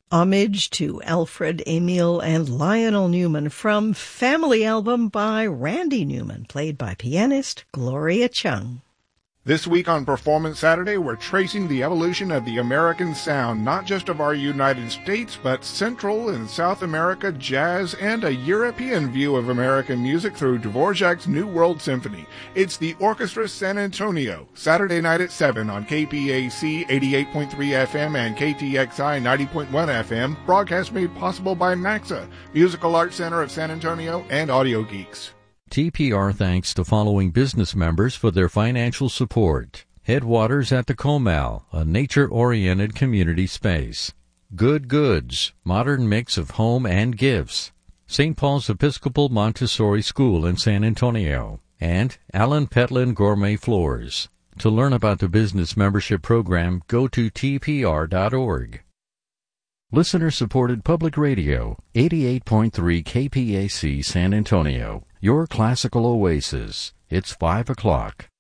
Homage to Alfred, Emil, and Lionel Newman from Family Album by Randy Newman, played by pianist Gloria Chung. This week on Performance Saturday, we're tracing the evolution of the American sound, not just of our United States, but Central and South America jazz and a European view of American music through Dvorak's New World Symphony. It's the Orchestra San Antonio, Saturday night at 7 on KPAC 88.3 FM and KTXI 90.1 FM, broadcast made possible by MAXA, Musical Arts Center of San Antonio, and Audio Geeks. TPR thanks the following business members for their financial support. Headwaters at the Comal, a nature-oriented community space. Good Goods, modern mix of home and gifts. St. Paul's Episcopal Montessori School in San Antonio. And Alan Petlin Gourmet Floors. To learn about the business membership program, go to tpr.org. Listener-supported public radio, 88.3 KPAC San Antonio. Your classical oasis. It's 5 o'clock.